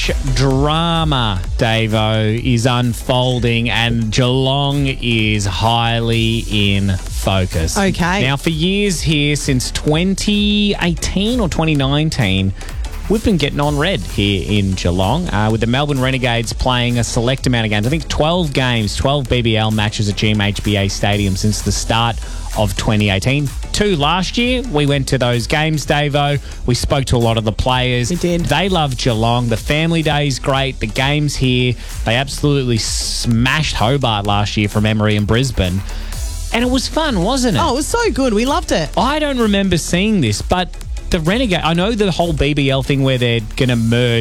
much drama, Davo, is unfolding and Geelong is highly in focus. Okay. Now, for years here, since 2018 or 2019, we've been getting on red here in Geelong with the Melbourne Renegades playing a select amount of games. I think 12 games, 12 BBL matches at GMHBA Stadium since the start of 2018. 2 last year. We went to those games, Davo. We spoke to a lot of the players. We did. They love Geelong. The family day is great. The game's here. They absolutely smashed Hobart last year from Emery and Brisbane. And it was fun, wasn't it? Oh, it was so good. We loved it. I don't remember seeing this, but the Renegade, I know the whole BBL thing where they're going to merge